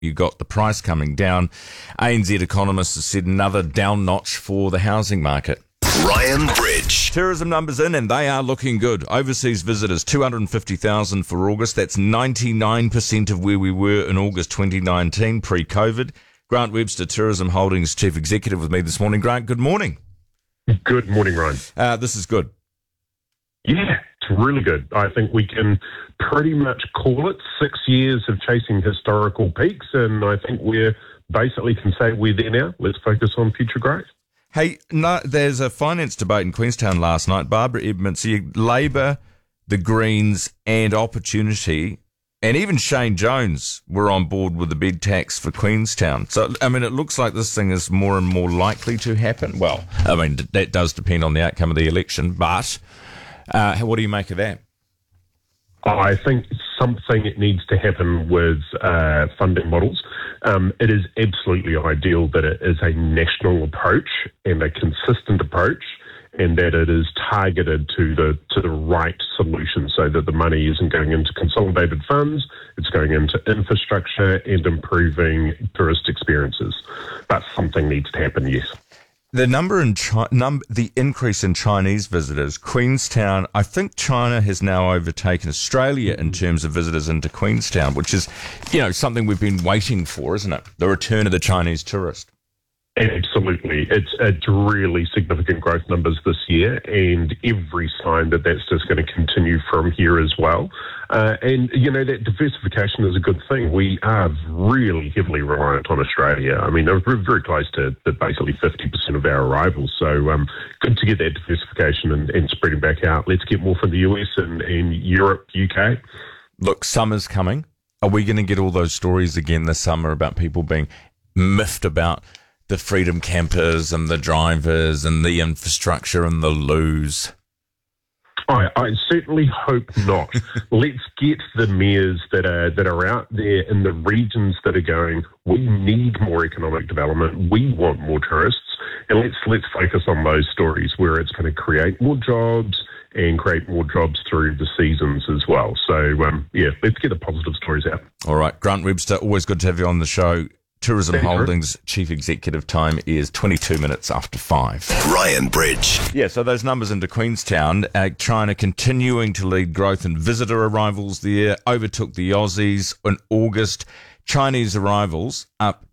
You got the price coming down. ANZ economists have said another down notch for the housing market. Ryan Bridge. Tourism numbers in, and they are looking good. Overseas visitors, 250,000 for August. That's 99% of where we were in August 2019, pre-COVID. Grant Webster, Tourism Holdings Chief Executive, with me this morning. Grant, good morning. Good morning, Ryan. This is good. Yeah, it's really good. I think we can pretty much call it 6 years of chasing historical peaks, and I think we're basically can say we're there now. Let's focus on future growth. Hey, no, there's a finance debate in Queenstown last night. Barbara Edmonds, Labour, the Greens and Opportunity, and even Shane Jones were on board with the bed tax for Queenstown. So, I mean, it looks like this thing is more and more likely to happen. Well, I mean, that does depend on the outcome of the election, but what do you make of that? I think something needs to happen with funding models. It is absolutely ideal that it is a national approach and a consistent approach, and that it is targeted to the right solution, so that the money isn't going into consolidated funds, it's going into infrastructure and improving tourist experiences. But something needs to happen, yes. The the increase in Chinese visitors, Queenstown, I think China has now overtaken Australia in terms of visitors into Queenstown, which is, something we've been waiting for, isn't it? The return of the Chinese tourist. Absolutely. It's really significant growth numbers this year, and every sign that that's just going to continue from here as well. And that diversification is a good thing. We are really heavily reliant on Australia. I mean, we're very close to basically 50% of our arrivals. So good to get that diversification and spreading back out. Let's get more from the US and Europe, UK. Look, summer's coming. Are we going to get all those stories again this summer about people being miffed about the freedom campers and the drivers and the infrastructure and the loos? I certainly hope not. Let's get the mayors that are out there in the regions that are going, we need more economic development, we want more tourists, and let's focus on those stories where it's going to create more jobs and create more jobs through the seasons as well. So, let's get the positive stories out. All right, Grant Webster, always good to have you on the show. Tourism Holdings Chief Executive. Time is 22 minutes after 5. Ryan Bridge. Yeah, so those numbers into Queenstown, China continuing to lead growth in visitor arrivals there, overtook the Aussies in August. Chinese arrivals up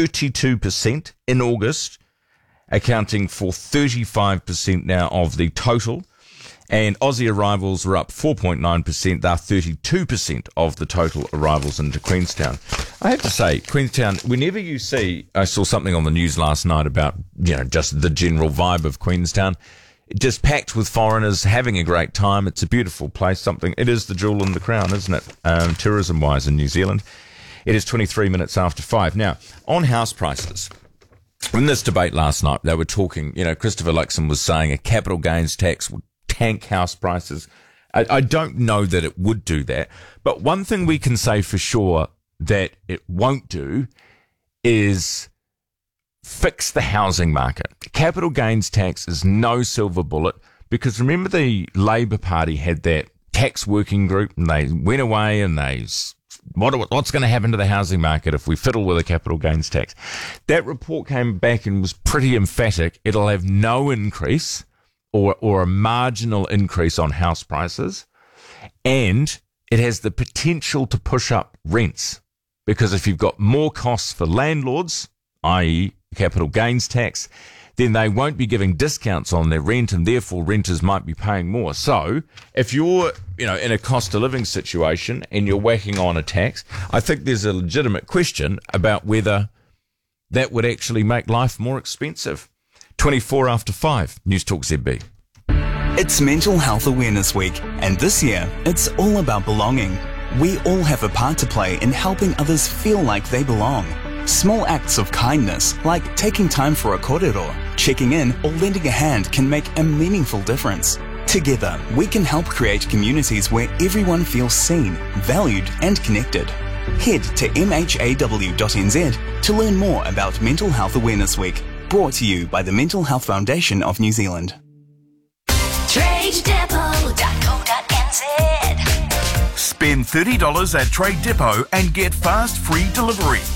32% in August, accounting for 35% now of the total. And Aussie arrivals are up 4.9%. They're 32% of the total arrivals into Queenstown. I have to say, Queenstown, whenever you see, I saw something on the news last night about, just the general vibe of Queenstown, just packed with foreigners having a great time. It's a beautiful place. It is the jewel in the crown, isn't it? Tourism-wise in New Zealand. It is 23 minutes after 5. Now, on house prices. In this debate last night, they were talking, Christopher Luxon was saying a capital gains tax would tank house prices. I don't know that it would do that, but one thing we can say for sure that it won't do is fix the housing market. Capital gains tax is no silver bullet, because remember the Labour Party had that tax working group and they went away and what's going to happen to the housing market if we fiddle with a capital gains tax? That report came back and was pretty emphatic. It'll have no increase or a marginal increase on house prices, and it has the potential to push up rents, because if you've got more costs for landlords, i.e. capital gains tax, then they won't be giving discounts on their rent, and therefore renters might be paying more. So if you're, in a cost of living situation and you're whacking on a tax, I think there's a legitimate question about whether that would actually make life more expensive. 24 after 5, News Talk ZB. It's Mental Health Awareness Week, and this year, it's all about belonging. We all have a part to play in helping others feel like they belong. Small acts of kindness, like taking time for a korero, checking in, or lending a hand can make a meaningful difference. Together, we can help create communities where everyone feels seen, valued, and connected. Head to mhaw.nz to learn more about Mental Health Awareness Week. Brought to you by the Mental Health Foundation of New Zealand. TradeDepot.co.nz. Spend $30 at Trade Depot and get fast free delivery.